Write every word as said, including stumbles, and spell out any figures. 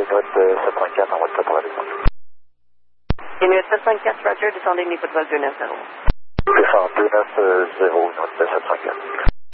Inuit sept cent quatre en route pour la descente. Inuit sept cent quatre, Roger, descendez niveau de vol deux neuf zéro. Descente deux neuf zéro, Inuit sept cent quatre.